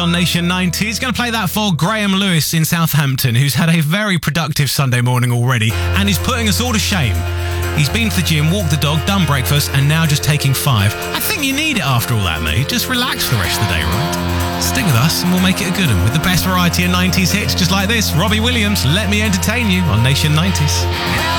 on Nation 90s. Going to play that for Graham Lewis in Southampton, who's had a very productive Sunday morning already and is putting us all to shame. He's been to the gym, walked the dog, done breakfast, and now just taking 5. I think you need it after all that, mate. Just relax for the rest of the day, right? Stick with us and we'll make it a good one with the best variety of 90s hits just like this. Robbie Williams, Let Me Entertain You on Nation 90s.